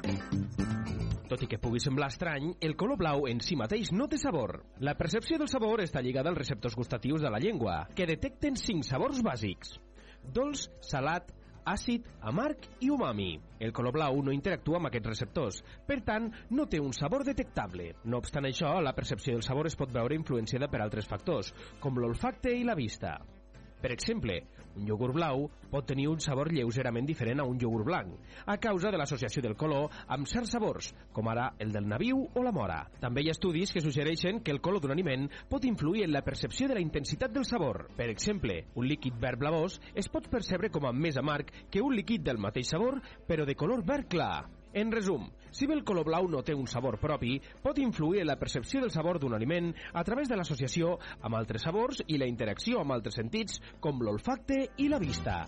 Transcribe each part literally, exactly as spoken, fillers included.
Tot i que pugui semblar estrany, el color blau en si mateix no té sabor. La percepció del sabor està lligada als receptors gustatius de la llengua, que detecten cinc sabors bàsics: dolç, salat, àcid, amarg i umami. El color blau no interactua amb aquests receptors, per tant, no té un sabor detectable. No obstant això, la percepció del sabor es pot veure influenciada per altres factors, com l'olfacte i la vista. Per exemple, un iogurt blau pot tenir un sabor lleugerament diferent a un iogurt blanc, a causa de l'associació del color amb certs sabors, com ara el del nabiu o la mora. També hi ha estudis que suggereixen que el color d'un aliment pot influir en la percepció de la intensitat del sabor. Per exemple, un líquid verd blavós es pot percebre com a més amarg que un líquid del mateix sabor, però de color verd clar. En resum, si bé el color blau no té un sabor propi, pot influir en la percepció del sabor d'un aliment a través de l'associació amb altres sabors i la interacció amb altres sentits, com l'olfacte i la vista.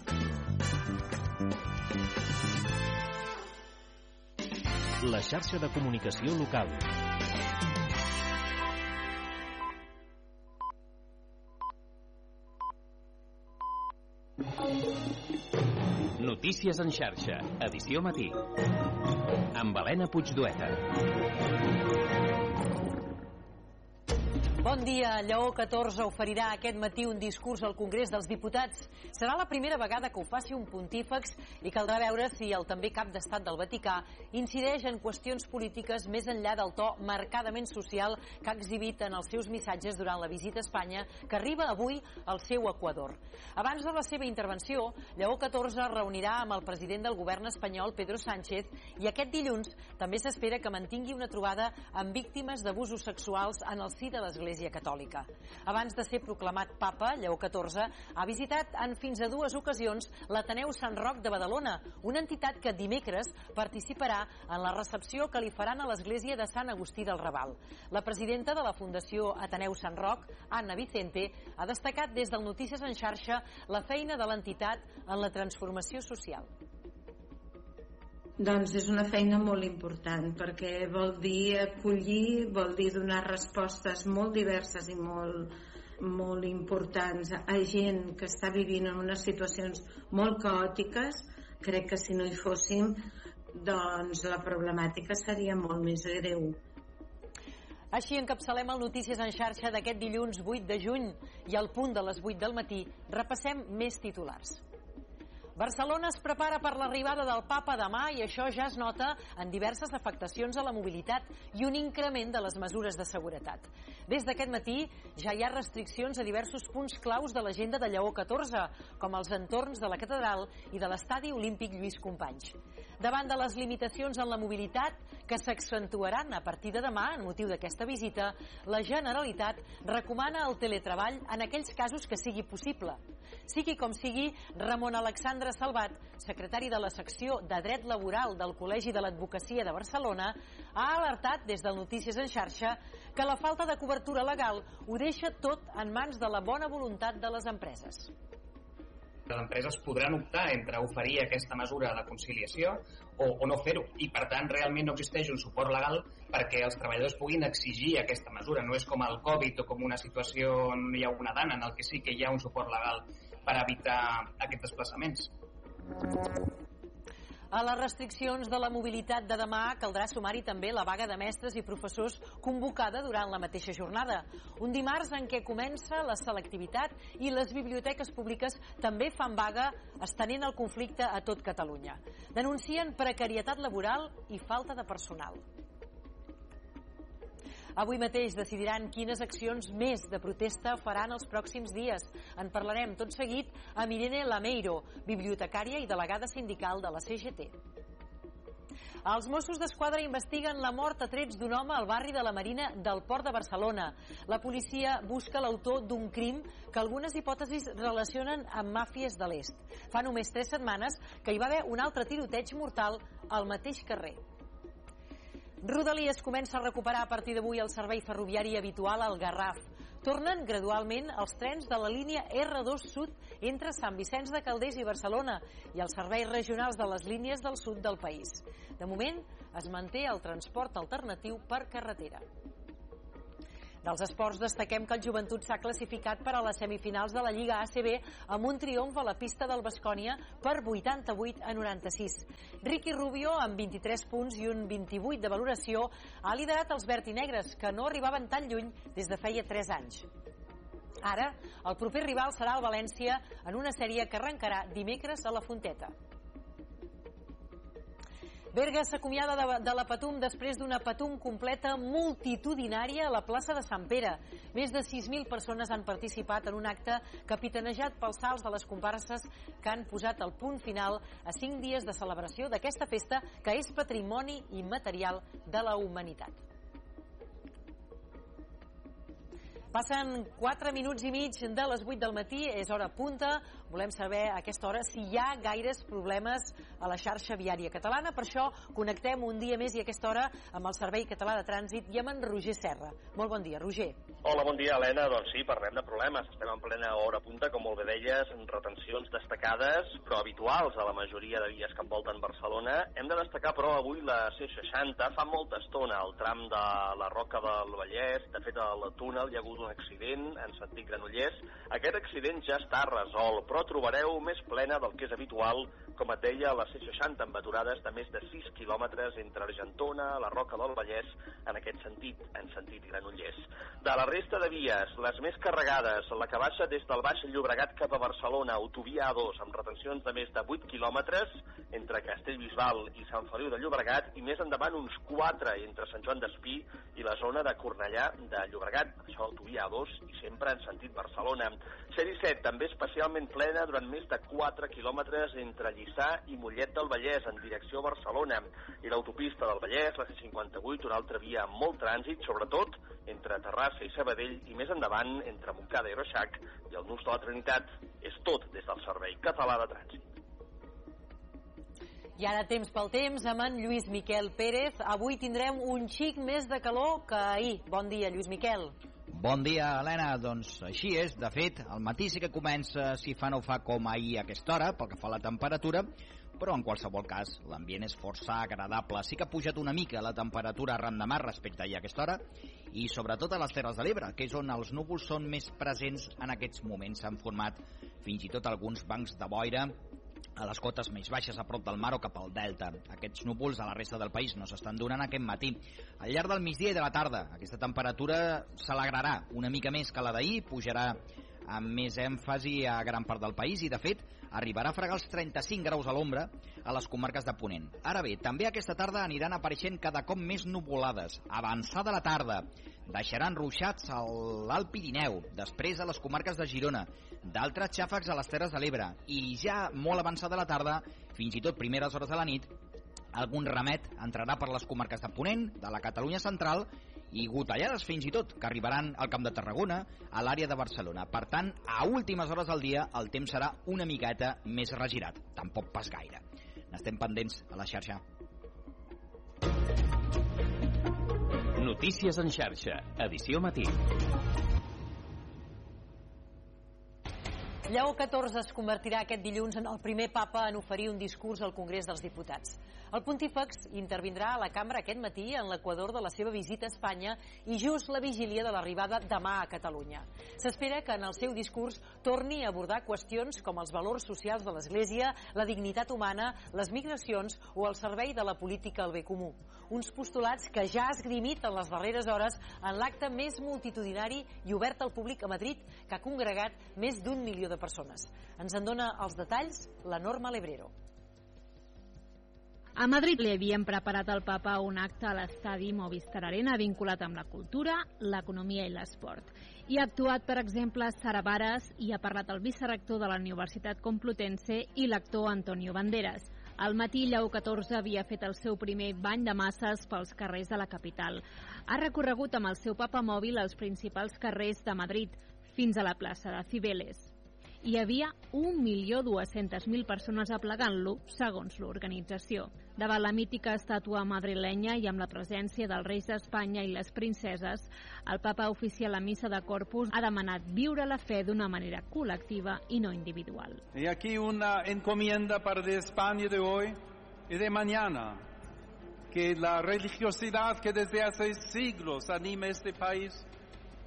La xarxa de comunicació local. Notícies en xarxa, edició matí. Amb Helena Puigdueta. Bon dia. Lleó catorze oferirà aquest matí un discurs al Congrés dels Diputats. Serà la primera vegada que ho faci un pontífex i caldrà veure si el també cap d'estat del Vaticà incideix en qüestions polítiques més enllà del to marcadament social que ha exhibit en els seus missatges durant la visita a Espanya, que arriba avui al seu Equador. Abans de la seva intervenció, Lleó catorze reunirà amb el president del govern espanyol, Pedro Sánchez, i aquest dilluns també s'espera que mantingui una trobada amb víctimes d'abusos sexuals en el si de l'Església Catòlica. Abans de ser proclamat papa, Lleó catorze ha visitat en fins a dues ocasions l'Ateneu Sant Roc de Badalona, una entitat que dimecres participarà en la recepció que li faran a l'església de Sant Agustí del Raval. La presidenta de la Fundació Ateneu Sant Roc, Anna Vicente, ha destacat des del Notícies en xarxa la feina de l'entitat en la transformació social. Doncs és una feina molt important, perquè vol dir acollir, vol dir donar respostes molt diverses i molt, molt importants a gent que està vivint en unes situacions molt caòtiques. Crec que si no hi fóssim, doncs la problemàtica seria molt més greu. Així encapçalem el Notícies en xarxa d'aquest dilluns vuit de juny i al punt de les vuit del matí repassem més titulars. Barcelona es prepara per l'arribada del papa demà i això ja es nota en diverses afectacions a la mobilitat i un increment de les mesures de seguretat. Des d'aquest matí ja hi ha restriccions a diversos punts claus de l'agenda de Lleó catorze, com els entorns de la catedral i de l'estadi olímpic Lluís Companys. Davant de les limitacions en la mobilitat que s'accentuaran a partir de demà en motiu d'aquesta visita, la Generalitat recomana el teletreball en aquells casos que sigui possible. Sigui com sigui, Ramon Alexandre Salvat, secretari de la secció de Dret Laboral del Col·legi de l'Advocacia de Barcelona, ha alertat des del Notícies en xarxa que la falta de cobertura legal ho deixa tot en mans de la bona voluntat de les empreses. Les empreses podran optar entre oferir aquesta mesura de conciliació o, o no fer-ho, i per tant realment no existeix un suport legal perquè els treballadors puguin exigir aquesta mesura. No és com el Covid o com una situació on hi ha una dana, en el que sí que hi ha un suport legal per evitar aquests desplaçaments. A les restriccions de la mobilitat de demà caldrà sumar-hi també la vaga de mestres i professors convocada durant la mateixa jornada. Un dimarts en què comença la selectivitat i les biblioteques públiques també fan vaga, estenent el conflicte a tot Catalunya. Denuncien precarietat laboral i falta de personal. Avui mateix decidiran quines accions més de protesta faran els pròxims dies. En parlarem tot seguit amb Irene Lameiro, bibliotecària i delegada sindical de la C G T. Els Mossos d'Esquadra investiguen la mort a trets d'un home al barri de la Marina del Port de Barcelona. La policia busca l'autor d'un crim que algunes hipòtesis relacionen amb màfies de l'est. Fa només tres setmanes que hi va haver un altre tiroteig mortal al mateix carrer. Rodalies comença a recuperar a partir d'avui el servei ferroviari habitual al Garraf. Tornen gradualment els trens de la línia erre dos Sud entre Sant Vicenç de Calders i Barcelona i els serveis regionals de les línies del sud del país. De moment, es manté el transport alternatiu per carretera. Dels esports destaquem que el Joventut s'ha classificat per a les semifinals de la Lliga A C B amb un triomf a la pista del Baskonia per vuitanta-vuit a noranta-sis. Ricky Rubio, amb vint-i-tres punts i un vint-i-vuit de valoració, ha liderat els vertinegres, que no arribaven tan lluny des de feia tres anys. Ara, el proper rival serà el València en una sèrie que arrencarà dimecres a la Fonteta. Berga s'acomiada de, de la Patum després d'una Patum completa multitudinària a la plaça de Sant Pere. Més de sis mil persones han participat en un acte capitanejat pels salts de les comparses que han posat el punt final a cinc dies de celebració d'aquesta festa que és patrimoni immaterial de la humanitat. Passen quatre minuts i mig de les vuit del matí, és hora punta. Volem saber a aquesta hora si hi ha gaires problemes a la xarxa viària catalana. Per això connectem un dia més i a aquesta hora amb el Servei Català de Trànsit i amb en Roger Serra. Molt bon dia, Roger. Hola, bon dia, Helena. Doncs sí, parlem de problemes. Estem en plena hora punta, com molt bé deies, retencions destacades, però habituals a la majoria de vies que envolten Barcelona. Hem de destacar, però, avui la C seixanta. Fa molta estona al tram de la Roca del Vallès. De fet, al túnel hi ha hagut un accident en sentit Granollers. Aquest accident ja està resolt, però trobareu més plena del que és habitual, com et deia, la C seixanta amb aturades de més de sis quilòmetres entre Argentona, la Roca del Vallès, en aquest sentit, en sentit Granollers. De la resta de vies, les més carregades, la que baixa des del Baix Llobregat cap a Barcelona, autovia A dos, amb retencions de més de vuit quilòmetres entre Castellbisbal i Sant Feliu de Llobregat, i més endavant uns quatre entre Sant Joan d'Espí i la zona de Cornellà de Llobregat, això autovia A dos i sempre en sentit Barcelona. C disset també especialment plena durant més de quatre quilòmetres entre Lliçà i Mollet del Vallès en direcció a Barcelona, i l'autopista del Vallès, la C cinquanta-vuit, una altra via amb molt trànsit, sobretot entre Terrassa i Sabadell, i més endavant entre Montcada i Reixac, i el nus de la Trinitat. És tot des del Servei Català de Trànsit. I ara temps pel temps amb en Lluís Miquel Pérez. Avui tindrem un xic més de calor que ahir. Bon dia, Lluís Miquel. Bon dia, Helena. Doncs així és. De fet, el matí sí que comença, si fa no fa, com ahir a aquesta hora, pel que fa a la temperatura, però en qualsevol cas l'ambient és força agradable. Sí que ha pujat una mica la temperatura arran de mar respecte a ahir a aquesta hora, i sobretot a les Terres de l'Ebre, que és on els núvols són més presents en aquests moments. S'han format fins i tot alguns bancs de boira a les cotes més baixes a prop del mar o cap al delta. Aquests núvols a la resta del país no s'estan donant aquest matí. Al llarg del migdia i de la tarda aquesta temperatura s'alegrarà una mica més que la d'ahir, pujarà amb més èmfasi a gran part del país i, de fet, arribarà a fregar els trenta-cinc graus a l'ombra a les comarques de Ponent. Ara bé, també aquesta tarda aniran apareixent cada cop més nuvolades. Avançada la tarda, deixaran ruixats a l'Alt Pirineu, després a les comarques de Girona, d'altres xàfecs a les Terres de l'Ebre, i ja molt avançada la tarda, fins i tot primeres hores de la nit, algun remet entrarà per les comarques de Ponent, de la Catalunya central, i gotellades fins i tot, que arribaran al Camp de Tarragona, a l'àrea de Barcelona. Per tant, a últimes hores del dia el temps serà una miqueta més regirat, tampoc pas gaire. N'estem pendents a la xarxa. Notícies en xarxa, edició matí. Lleó catorze es convertirà aquest dilluns en el primer papa en oferir un discurs al Congrés dels Diputats. El pontífex intervindrà a la cambra aquest matí en l'equador de la seva visita a Espanya i just la vigília de l'arribada demà a Catalunya. S'espera que en el seu discurs torni a abordar qüestions com els valors socials de l'Església, la dignitat humana, les migracions o el servei de la política al bé comú. Uns postulats que ja ha esgrimit en les darreres hores en l'acte més multitudinari i obert al públic a Madrid, que ha congregat més d'un milió de persones. Ens en dona els detalls la Norma Lebrero. A Madrid li havien preparat al papa un acte a l'estadi Movistar Arena vinculat amb la cultura, l'economia i l'esport. Hi ha actuat, per exemple, Sara Varas i ha parlat el vicerector de la Universitat Complutense i l'actor Antonio Banderas. Al matí, Lleó catorze havia fet el seu primer bany de masses pels carrers de la capital. Ha recorregut amb el seu papa mòbil els principals carrers de Madrid, fins a la plaça de Cibeles. Hi havia un milió dues-centes mil persones aplegant-lo, segons l'organització. Davant la mítica estàtua madrilenya i amb la presència dels reis d'Espanya i les princeses, el papa oficial a missa de Corpus ha demanat viure la fe d'una manera col·lectiva i no individual. Y aquí una encomienda para de España de hoy y de mañana, que la religiosidad que desde hace siglos anima este país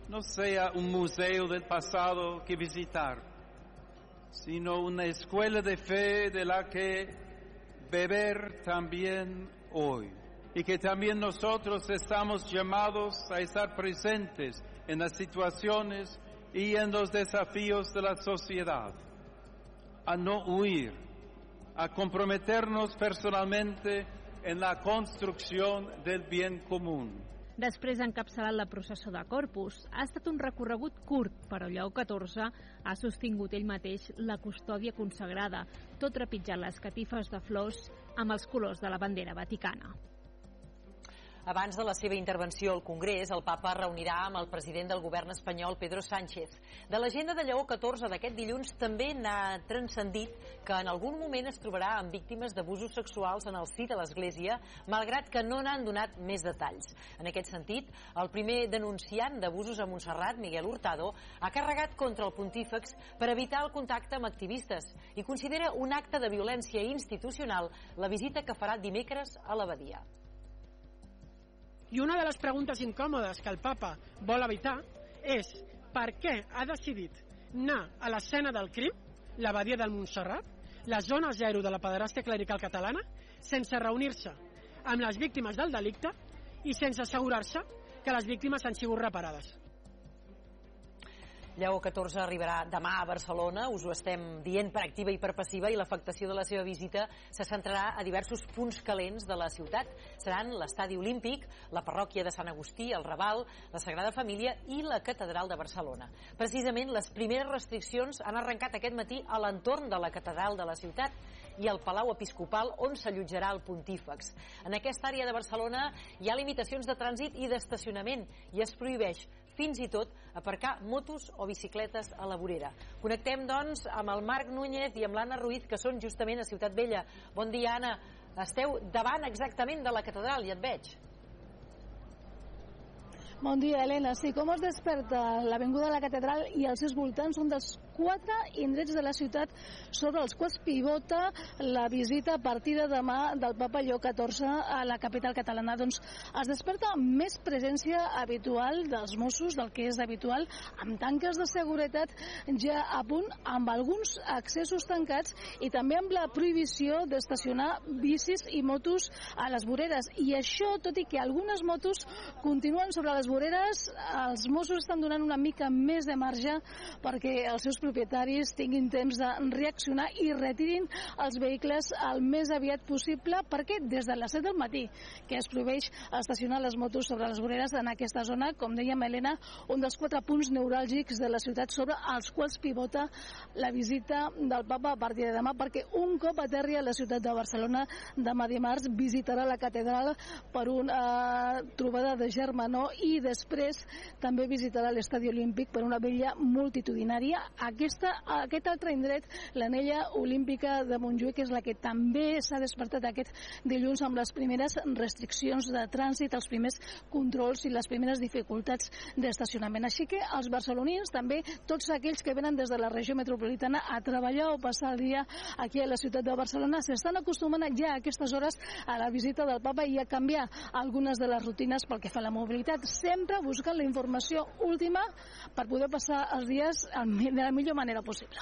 no sea un museo del pasado que visitar, sino una escuela de fe de la que beber también hoy. Y que también nosotros estamos llamados a estar presentes en las situaciones y en los desafíos de la sociedad, a no huir, a comprometernos personalmente en la construcción del bien común. Després ha encapçalat la processó de Corpus. Ha estat un recorregut curt, però Lleó catorze ha sostingut ell mateix la custòdia consagrada, tot trepitjant les catifes de flors amb els colors de la bandera vaticana. Abans de la seva intervenció al Congrés, el papa reunirà amb el president del govern espanyol, Pedro Sánchez. De l'agenda de Lleó catorze d'aquest dilluns també n'ha transcendit que en algun moment es trobarà amb víctimes d'abusos sexuals en el si de l'Església, malgrat que no n'han donat més detalls. En aquest sentit, el primer denunciant d'abusos a Montserrat, Miguel Hurtado, ha carregat contra el pontífex per evitar el contacte amb activistes i considera un acte de violència institucional la visita que farà dimecres a l'abadia. I una de les preguntes incòmodes que el papa vol evitar és per què ha decidit anar a l'escena del crim, l'abadia del Montserrat, la zona zero de la pederàstia clerical catalana, sense reunir-se amb les víctimes del delicte i sense assegurar-se que les víctimes han sigut reparades. Lleó catorze arribarà demà a Barcelona, us ho estem dient per activa i per passiva, i l'afectació de la seva visita se centrarà a diversos punts calents de la ciutat. Seran l'Estadi Olímpic, la parròquia de Sant Agustí, el Raval, la Sagrada Família i la Catedral de Barcelona. Precisament, les primeres restriccions han arrencat aquest matí a l'entorn de la Catedral de la ciutat i al Palau Episcopal, on s'allotjarà el pontífex. En aquesta àrea de Barcelona hi ha limitacions de trànsit i d'estacionament i es prohibeix fins i tot aparcar motos o bicicletes a la vorera. Connectem, doncs, amb el Marc Núñez i amb l'Anna Ruiz, que són justament a Ciutat Vella. Bon dia, Anna. Esteu davant exactament de la catedral, ja et veig. Bon dia, Helena. Sí, com es desperta l'Avinguda de la Catedral i els seus voltants són dels quatre indrets de la ciutat sobre els quals pivota la visita a partir de demà del papa Lleó catorze a la capital catalana. Doncs es desperta més presència habitual dels Mossos, del que és habitual, amb tanques de seguretat ja a punt, amb alguns accessos tancats i també amb la prohibició d'estacionar bicis i motos a les voreres. I això, tot i que algunes motos continuen sobre les voreres, els Mossos estan donant una mica més de marge perquè els seus propietaris tinguin temps de reaccionar i retirin els vehicles el més aviat possible, perquè des de les set del matí que es prohibeix estacionar les motos sobre les voreres en aquesta zona, com dèiem, Helena, un dels quatre punts neuràlgics de la ciutat sobre els quals pivota la visita del papa a partir de demà, perquè un cop aterri a la ciutat de Barcelona demà dimarts visitarà la catedral per una trobada de germanor i després també visitarà l'Estadi Olímpic per una vella multitudinària. Aquesta, aquest altre indret, l'anella olímpica de Montjuïc, és la que també s'ha despertat aquest dilluns amb les primeres restriccions de trànsit, els primers controls i les primeres dificultats d'estacionament. Així que els barcelonins, també tots aquells que venen des de la regió metropolitana a treballar o passar el dia aquí a la ciutat de Barcelona, s'estan acostumant ja a aquestes hores a la visita del papa i a canviar algunes de les rutines pel que fa a la mobilitat, sempre buscant la informació última per poder passar els dies de la millor manera possible.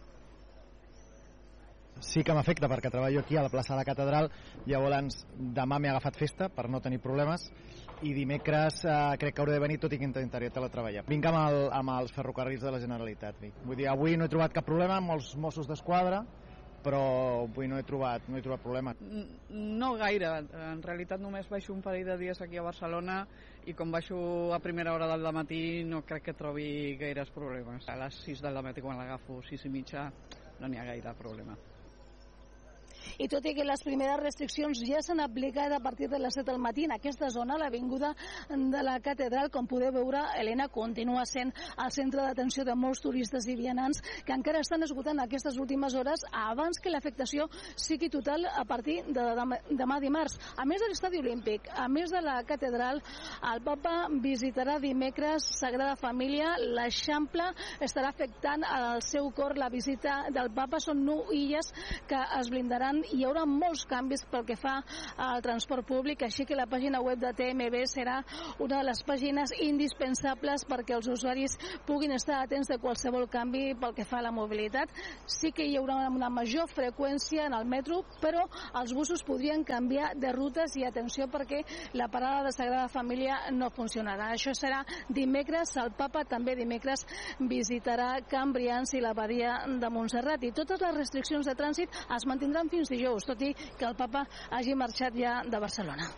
Sí que m'afecta perquè treballo aquí a la plaça de la Catedral, llavors demà m'he agafat festa per no tenir problemes i dimecres eh, crec que hauré de venir, tot i que intentaré teletreballar. Vinc amb, el, amb els ferrocarrils de la Generalitat. Vull dir, avui no he trobat cap problema amb els Mossos d'Esquadra, però avui no he trobat, no he trobat problema. No gaire, en realitat només baixo un parell de dies aquí a Barcelona i com baixo a primera hora del matí no crec que trobi gaires problemes. A les sis del matí quan l'agafo, sis i mitja, no n'hi ha gaire problema. I tot i que les primeres restriccions ja s'han aplicat a partir de les set del matí en aquesta zona, l'avinguda de la Catedral, com podeu veure, Helena, continua sent el centre d'atenció de molts turistes i vianants que encara estan esgotant aquestes últimes hores abans que l'afectació sigui total a partir de demà dimarts. A més de l'Estadi Olímpic, a més de la Catedral, el papa visitarà dimecres Sagrada Família, l'Eixample estarà afectant al seu cor la visita del papa. Són nou illes que es blindaran hi haurà molts canvis pel que fa al transport públic, així que la pàgina web de T M B serà una de les pàgines indispensables perquè els usuaris puguin estar atents de qualsevol canvi pel que fa a la mobilitat. Sí que hi haurà una major freqüència en el metro, però els busos podrien canviar de rutes i atenció perquè la parada de Sagrada Família no funcionarà. Això serà dimecres. El papa també dimecres visitarà Can Brians i la Badia de Montserrat, i totes les restriccions de trànsit es mantindran fins dijous, tot i que el papa hagi marxat ja de Barcelona.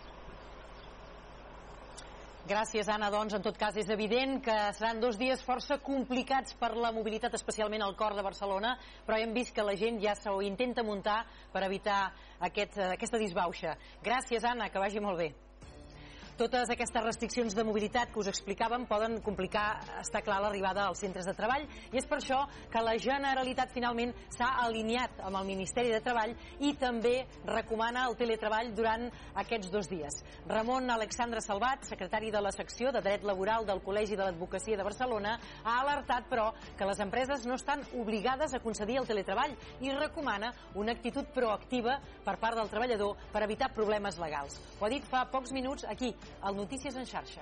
Gràcies, Anna. Doncs, en tot cas, és evident que seran dos dies força complicats per la mobilitat, especialment al cor de Barcelona, però hem vist que la gent ja s'ho intenta muntar per evitar aquest, aquesta disbauxa. Gràcies, Anna, que vagi molt bé. Totes aquestes restriccions de mobilitat que us explicàvem poden complicar, està clar, l'arribada als centres de treball, i és per això que la Generalitat finalment s'ha alineat amb el Ministeri de Treball i també recomana el teletreball durant aquests dos dies. Ramon Alexandre Salvat, secretari de la secció de Dret Laboral del Col·legi de l'Advocacia de Barcelona, ha alertat, però, que les empreses no estan obligades a concedir el teletreball i recomana una actitud proactiva per part del treballador per evitar problemes legals. Ho ha dit fa pocs minuts aquí, al Notícies en xarxa.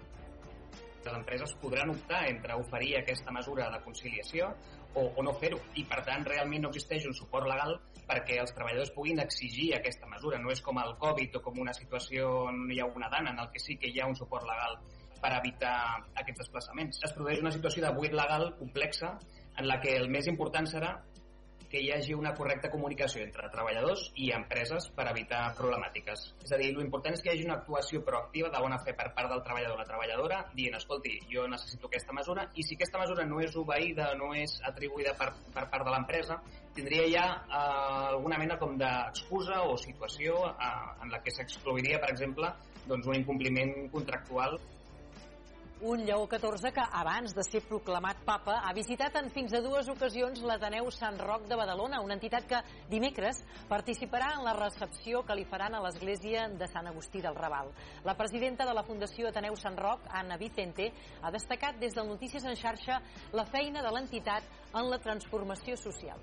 Les empreses podran optar entre oferir aquesta mesura de conciliació o, o no fer-ho, i per tant realment no existeix un suport legal perquè els treballadors puguin exigir aquesta mesura. No és com el Covid o com una situació on hi ha una dana, en el que sí que hi ha un suport legal per evitar aquests desplaçaments. Es produeix una situació de buit legal complexa en la que el més important serà que hi hagi una correcta comunicació entre treballadors i empreses per evitar problemàtiques. És a dir, l'important és que hi hagi una actuació proactiva de bona fe per part del treballador o la treballadora, dient, escolti, jo necessito aquesta mesura, i si aquesta mesura no és obeïda, no és atribuïda per, per part de l'empresa, tindria ja eh, alguna mena com d'excusa o situació eh, en la que s'exclouiria, per exemple, doncs, un incompliment contractual. Un Lleó catorze que, abans de ser proclamat papa, ha visitat en fins a dues ocasions l'Ateneu Sant Roc de Badalona, una entitat que dimecres participarà en la recepció que li faran a l'església de Sant Agustí del Raval. La presidenta de la Fundació Ateneu Sant Roc, Anna Vicente, ha destacat des del Notícies en xarxa la feina de l'entitat en la transformació social.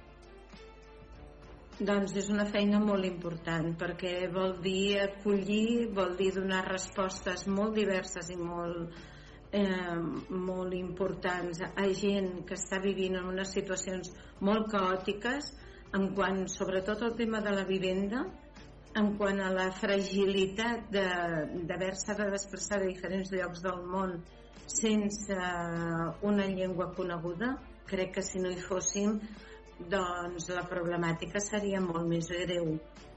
Doncs és una feina molt important, perquè vol dir acollir, vol dir donar respostes molt diverses i molt Eh, molt importants a gent que està vivint en unes situacions molt caòtiques, en quant sobretot al tema de la vivenda, en quant a la fragilitat d'haver-se de desplaçar de diferents llocs del món sense una llengua coneguda. Crec que si no hi fóssim, doncs la problemàtica seria molt més greu.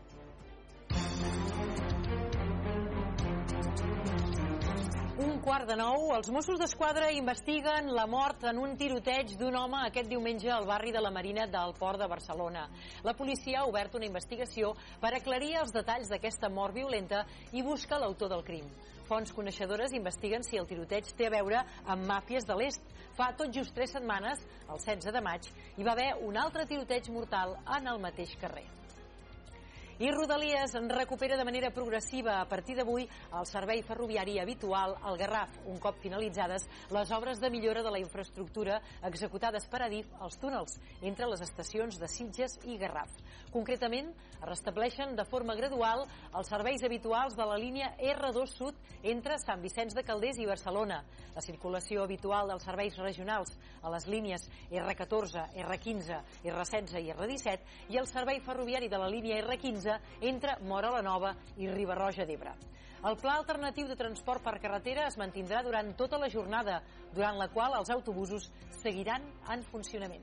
Un quart de nou, els Mossos d'Esquadra investiguen la mort en un tiroteig d'un home aquest diumenge al barri de la Marina del Port de Barcelona. La policia ha obert una investigació per aclarir els detalls d'aquesta mort violenta i busca l'autor del crim. Fonts coneixedores investiguen si el tiroteig té a veure amb màfies de l'est. Fa tot just tres setmanes, el setze de maig, hi va haver un altre tiroteig mortal en el mateix carrer. I Rodalies en recupera de manera progressiva a partir d'avui el servei ferroviari habitual al Garraf, un cop finalitzades les obres de millora de la infraestructura executades per Adif als túnels entre les estacions de Sitges i Garraf. Concretament, es restableixen de forma gradual els serveis habituals de la línia erre dos Sud entre Sant Vicenç de Calders i Barcelona, la circulació habitual dels serveis regionals a les línies erre catorze, erre quinze, erre setze i erre disset i el servei ferroviari de la línia erre quinze entre Móra la Nova i Riba-roja d'Ebre. El pla alternatiu de transport per carretera es mantindrà durant tota la jornada, durant la qual els autobusos seguiran en funcionament.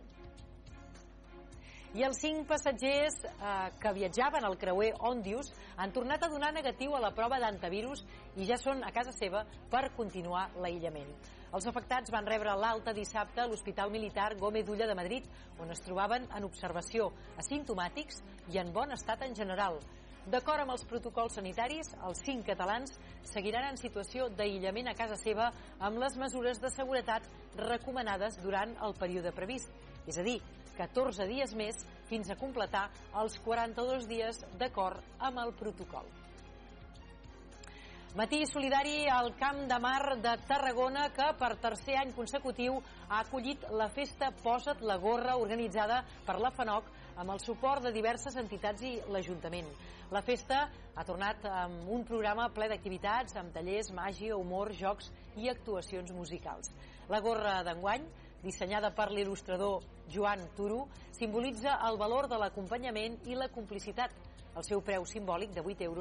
I els cinc passatgers eh, que viatjaven al creuer Òndius han tornat a donar negatiu a la prova d'antivirus i ja són a casa seva per continuar l'aïllament. Els afectats van rebre l'alta dissabte a l'Hospital Militar Gómez Ulla de Madrid, on es trobaven en observació, asimptomàtics i en bon estat en general. D'acord amb els protocols sanitaris, els cinc catalans seguiran en situació d'aïllament a casa seva amb les mesures de seguretat recomanades durant el període previst, és a dir, catorze dies més fins a completar els quaranta-dos dies d'acord amb el protocol. Matí solidari al Camp de Mar de Tarragona, que per tercer any consecutiu ha acollit la festa Posa't la gorra organitzada per la FANOC amb el suport de diverses entitats i l'Ajuntament. La festa ha tornat amb un programa ple d'activitats, amb tallers, màgia, humor, jocs i actuacions musicals. La gorra d'enguany, dissenyada per l'il·lustrador Joan Turu, simbolitza el valor de l'acompanyament i la complicitat. El seu preu simbòlic de vuit euros